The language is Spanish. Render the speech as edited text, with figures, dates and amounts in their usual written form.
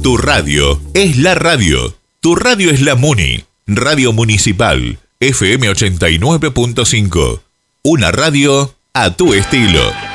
Tu radio es la radio. Tu radio es la Muni. Radio Municipal. FM 89.5. Una radio a tu estilo.